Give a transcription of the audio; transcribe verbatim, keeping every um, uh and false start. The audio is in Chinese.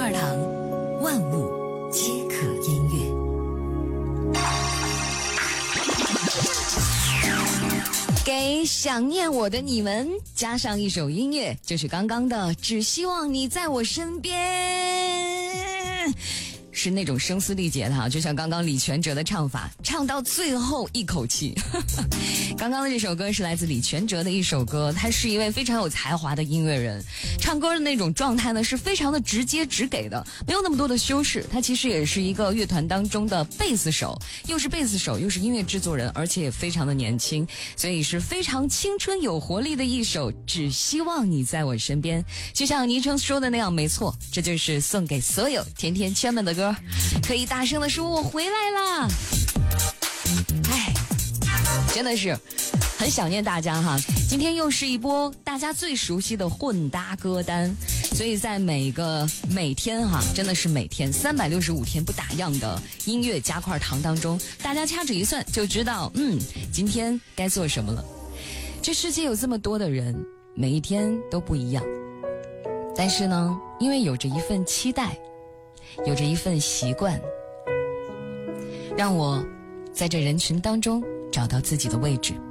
块糖，万物皆可音乐。给想念我的你们加上一首音乐，就是刚刚的只希望你在我身边，是那种声嘶力竭的哈，就像刚刚李全哲的唱法，唱到最后一口气。刚刚的这首歌是来自李全哲的一首歌，他是一位非常有才华的音乐人，唱歌的那种状态呢是非常的直接直给的，没有那么多的修饰。他其实也是一个乐团当中的贝斯手，又是贝斯手又是音乐制作人，而且也非常的年轻，所以是非常青春有活力的一首只希望你在我身边。就像昵称说的那样，没错，这就是送给所有甜甜圈们的歌，可以大声的说我回来啦。哎，真的是很想念大家哈。今天又是一波大家最熟悉的混搭歌单，所以在每个每天哈，真的是每天三百六十五天不打烊的音乐加块糖当中，大家掐指一算就知道，嗯，今天该做什么了。这世界有这么多的人，每一天都不一样，但是呢，因为有着一份期待，有着一份习惯，让我在这人群当中找到自己的位置。